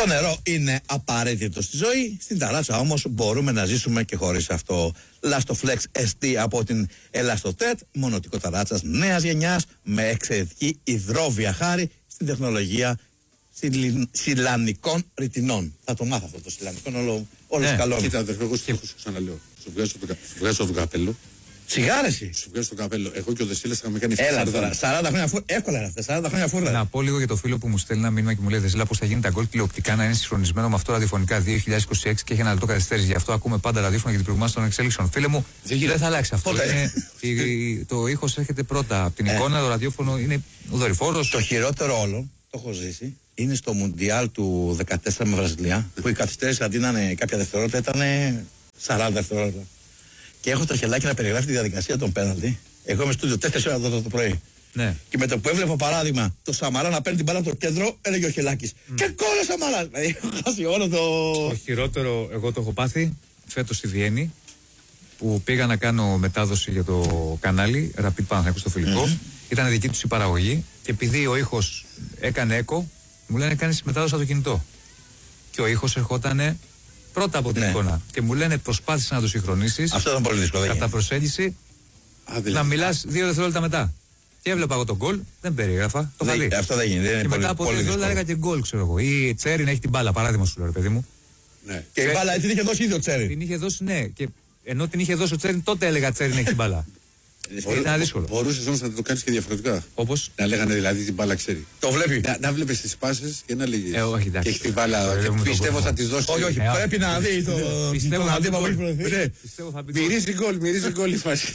Το νερό είναι απαραίτητο στη ζωή. Στην ταράτσα όμως μπορούμε να ζήσουμε και χωρίς αυτό. Lastoflex ST από την Elastotet, μονοτικό ταράτσας νέας γενιάς με εξαιρετική υδρόβια χάρη στην τεχνολογία σιλανικών ρητινών. Θα το μάθω αυτό το σιλανικό, όλο καλό. Κοίτα, αδερφέ, εγώ σου ξαναλέω. Σου βγάζω το καπέλο. Σιγάρεση. Σου βγάζω το καπέλο. Εγώ και ο Δεσίλας είχαμε κάνει Έλα τώρα, 40 χρόνια φούρνο. Εύκολα είναι αυτά, 40 χρόνια φούρνο. Να πω λίγο για το φίλο που μου στέλνει ένα μήνυμα και μου λέει: Δεσίλα, πώς θα γίνει τα γκολ τηλεοπτικά να είναι συγχρονισμένο με αυτό ραδιοφωνικά 2026 και έχει ένα λεπτό καθυστέρηση. Γι' αυτό ακούμε πάντα ραδιόφωνο για την προηγούμενη των εξέλιξεων. Φίλε μου, δεν θα αλλάξει αυτό. Το ήχος έρχεται πρώτα από την εικόνα, το ραδιόφωνο είναι ο δορυφόρος. Το χειρότερο όλο, το έχω ζήσει, είναι στο Μουντιάλ του 14 με Βραζιλία, που η καθυστέρηση αντί να είναι κάποια δευτερόλεπτα ήταν 40 δευτερόλεπτα. Και έχω το χελάκι να περιγράφει τη διαδικασία των πέναλτι. Εγώ είμαι στούντιο 4 ώρα το πρωί. Ναι. Και με το που έβλεπα παράδειγμα το Σαμαρά να παίρνει την μπάλα από το κέντρο, έλεγε ο Χελάκης. Και κόλλο Σαμαρά! Δηλαδή, έχω χάσει όλο το. Το χειρότερο, εγώ το έχω πάθει φέτος στη Βιέννη, που πήγα να κάνω μετάδοση για το κανάλι Rapid Παναθηναϊκός στο φιλικό. Ήταν δική τους η παραγωγή και επειδή ο ήχος έκανε έκο, μου λένε κάνεις μετάδοση από το κινητό. Και ο ήχος ερχόταν πρώτα από την εικόνα. Και μου λένε προσπάθησε να το συγχρονίσεις. Αυτό ήταν πολύ δύσκολο. Κατά προσέγγιση να μιλάς 2 δευτερόλεπτα μετά. Και έβλεπα εγώ τον γκολ, δεν περιγράφα. Το χαλί. Αυτό δεν γίνεται. Και μετά από 2 δευτερόλεπτα έλεγα και γκολ, ξέρω εγώ. Ή Τσέρι να έχει την μπάλα, παράδειγμα σου λέω, ρε παιδί μου. Ναι. Και η μπάλα την είχε δώσει ήδη ο Τσέρι. Την είχε δώσει, ναι. Και ενώ την είχε δώσει ο Τσέρι, τότε έλεγα Τσέρι να έχει την μπάλα. Ήταν δύσκολο. Μπορούσες όμως να το κάνεις και διαφορετικά. Όπως? Να λέγανε δηλαδή την μπάλα ξέρει. Το βλέπει. Να βλέπεις τις πάσες και να λέγεις. Όχι, εντάξει. Και έχει την μπάλα. Πιστεύω θα τη δώσει. Όχι, πρέπει να δει το. Πιστεύω να δει που έχει προωθεί. Μυρίζει γκολ η φάση.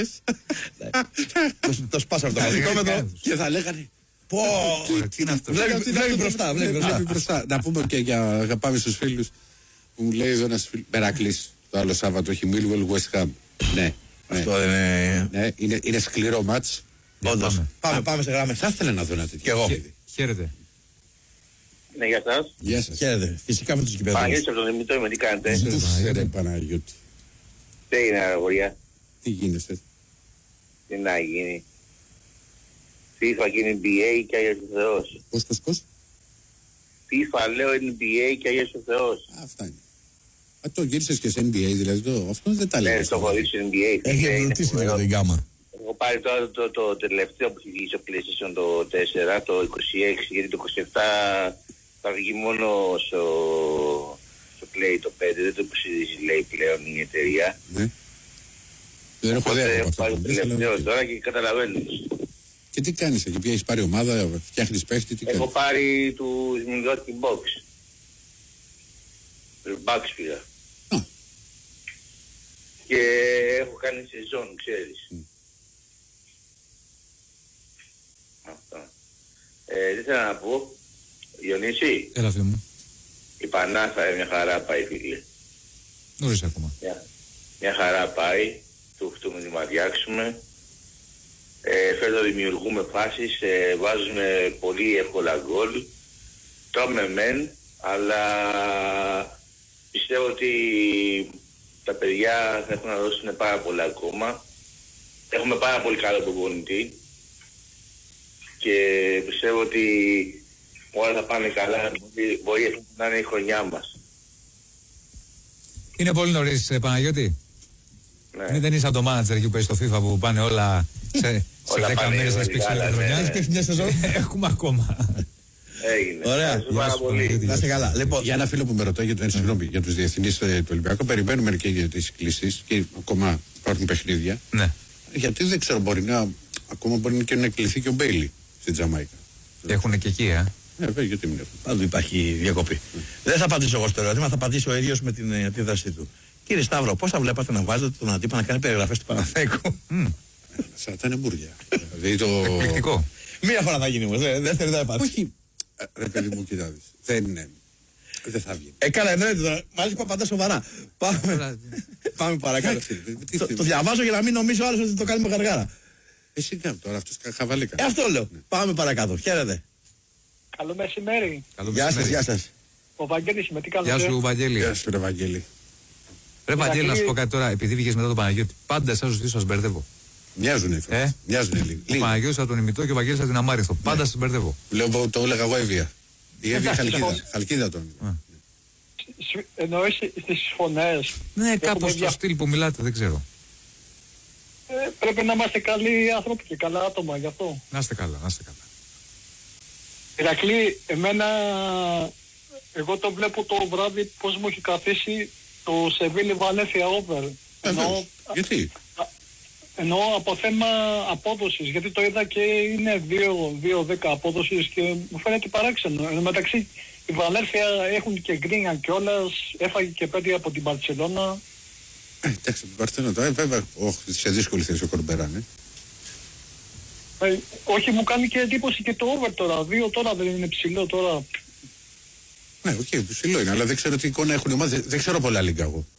Το σπάσαμε το μαθηκόμετρο. Και θα λέγανε. Πω! Βλέπει μπροστά. Να πούμε και για πάμε στους φίλους που μου λέει εδώ ένας φίλος. Μερακλής το άλλο Σάββατο έχει Millwall West Ham. Ναι. Αυτό δεν είναι. Ναι, είναι σκληρό μάτς. Όντως. Πάμε σε γράμμες. Θα ήθελα να δω ένα τέτοιο. Και εγώ. Χαίρετε. Ναι, γεια σας. Γεια σας. Χαίρετε. Φυσικά με τους κυπέδους. Παναγιώτης από τον Δημητό είμαι, τι κάνετε? Ρε Παναγιώτη. Τι είναι αγοριά? Τι γίνεστε? Τι να γίνει? FIFA και NBA και Άγιος ο Θεός. Πώς? FIFA λέω NBA και Άγιος ο Θεός. Αυτά είναι. Το γύρισες και σε NBA δηλαδή αυτό δεν τα λέει. Ναι, στο έχω δει στο NBA. Έχει εμπλουτίσει με την γκάμα. Έχω πάρει τώρα το τελευταίο που έχει βγει στο PlayStation το 4, το 26, γιατί το 27 θα βγει μόνο στο Play το 5, δεν το υποστηρίζει λέει πλέον η εταιρεία. Ναι. Δεν έχω ιδέα από αυτό. Έχω πάρει το τελευταίο τώρα και καταλαβαίνεις. Και τι κάνεις εκεί, πια έχεις πάρει ομάδα, φτιάχνεις παίχτη, τι κάνεις? Έχω πάρει του Milwaukee Bucks. Bucks πήγα. Και έχω κάνει σεζόν, ξέρεις. Αυτά. Τι θέλω να πω, Διονύση. Έλα φίλε μου. Η Πανάθα μια χαρά πάει φίλε. Νωρίς ακόμα. Μια χαρά πάει. Του χτούμε να μαδιάξουμε. Φέτος δημιουργούμε φάσεις, βάζουμε πολύ εύκολα γκολ. Τρώμε μεν, αλλά πιστεύω ότι τα παιδιά θα έχουν να δώσουν πάρα πολλά ακόμα. Έχουμε πάρα πολύ καλό προπονητή και πιστεύω ότι όλα θα πάνε καλά. Μπορεί να είναι η χρονιά μας. Είναι πολύ νωρίς, Παναγιώτη. Ναι. Δεν είσαι από το manager εκεί που παίζει στο FIFA που πάνε όλα σε 10 μέρες να σπίξουν τη χρονιά. Έχεις παίξει μια σεζόν? Έχουμε ακόμα. Έγινε. Ωραία. Να είστε καλά. Λοιπόν, για ένα φίλο που με ρωτάει για τους διευθυντές του Ολυμπιακού, περιμένουμε και για τις κλήσεις και ακόμα υπάρχουν παιχνίδια. Ναι. Γιατί δεν ξέρω, ακόμα μπορεί και να κληθεί και ο Μπέιλι στην Τζαμάικα. Έχουν και εκεί, βέβαια, γιατί μην έχουν. Πάντου υπάρχει διακοπή. Δεν θα απαντήσω εγώ στο ερώτημα, θα απαντήσω ο ίδιος με την αντίδρασή του. Κύριε Σταύρο, πώς θα βλέπατε να βάζετε τον αντίπα να κάνει περιγραφές του Παναθηναϊκού? Σαν τα νεμπούρια. Εκπληκτικό. Μία φορά θα γίνει όμως, δεύτερη δεν υπάρχει. Όχι. Ρε παιδί μου, κοιτάξτε. Δεν θα βγει. Καλά, εννοείται τώρα. Μάλιστα πάντα σοβαρά. Πάμε παρακάτω. Το διαβάζω για να μην νομίζει ο άλλος ότι το κάνουμε γαργάρα. Εσύ κάπου τώρα, αυτός χαβαλίκα. Αυτό λέω. Πάμε παρακάτω. Χαίρετε. Καλό μεσημέρι. Γεια σας. Ο Βαγγέλης με τι κάνετε? Γεια σου Βαγγέλη. Γεια σου ρε Βαγγέλη. Ρε Βαγγέλη, να σου πω κάτι τώρα, επειδή βγες μετά τον Παναγιώτη, πάντα εσάς τους δύο σας μπερδεύω. Μοιάζουνε φίλε. Μοιάζουνε λίγο. Ο Παναγιώτης από τον Ημιτό και ο Βαγγέλης από την Αμάριθο. Πάντα σας μπερδεύω. Λέω το έλεγα εγώ έβια. Η Εύη Χαλκίδα τον. Εννοείς στις φωνές. Ναι, κάπως στο στυλ που μιλάτε, δεν ξέρω. Πρέπει να είμαστε καλοί άνθρωποι και καλά άτομα γι' αυτό. Να είστε καλά, να είστε καλά. Ηρακλή, εμένα, εγώ το βλέπω το βράδυ πώς μου έχει καθίσει το Σεβίλη Βαλένθια over. Γιατί? Εννοώ από θέμα απόδοσης, γιατί το είδα και είναι 2-10 απόδοσης και μου φαίνεται παράξενο. Εν μεταξύ η Βαλένθια έχουν και γκρίνια κιόλας, έφαγε και 5 από την Μπαρτσελώνα. Εντάξει, την Μπαρτσελώνα τώρα, βέβαια, σε δύσκολη θέση ο Κορμπεράν, όχι, μου κάνει και εντύπωση και το over τώρα. 2 τώρα δεν είναι ψηλό τώρα. Ναι, οκ, ψηλό είναι, αλλά δεν ξέρω τι εικόνα έχουν οι ομάδες. Δεν ξέρω πολλά λίγκα εγώ.